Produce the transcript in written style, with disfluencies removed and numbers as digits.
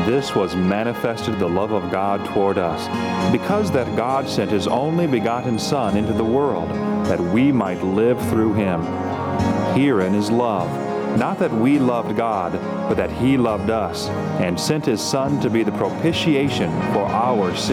this was manifested the love of God toward us, because that God sent his only begotten Son into the world, that we might live through him. Herein is love, not that we loved God, but that he loved us, and sent his Son to be the propitiation for our sins.